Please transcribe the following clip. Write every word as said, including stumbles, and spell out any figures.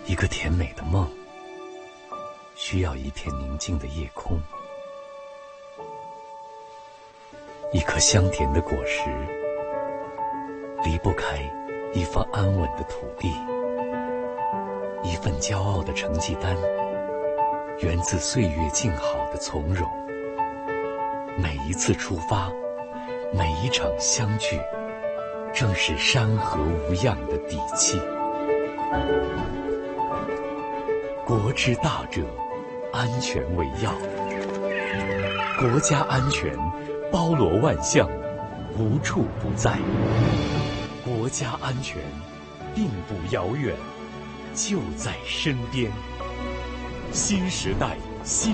一个甜美的梦，需要一片宁静的夜空，一颗香甜的果实，离不开一方安稳的土地，一份骄傲的成绩单，源自岁月静好的从容。每一次出发，每一场相聚，正是山河无恙的底气。国之大者，安全为要。国家安全包罗万象，无处不在。国家安全并不遥远，就在身边。新时代新